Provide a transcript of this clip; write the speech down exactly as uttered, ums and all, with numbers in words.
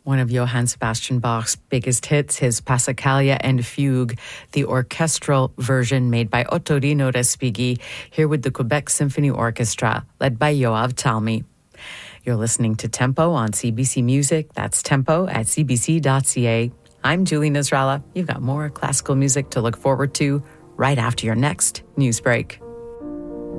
One of Johann Sebastian Bach's biggest hits, his Passacaglia and Fugue, the orchestral version made by Ottorino Respighi, here with the Quebec Symphony Orchestra, led by Yoav Talmi. You're listening to Tempo on C B C Music. That's tempo at c b c dot c a. I'm Julie Nasrallah. You've got more classical music to look forward to right after your next news break.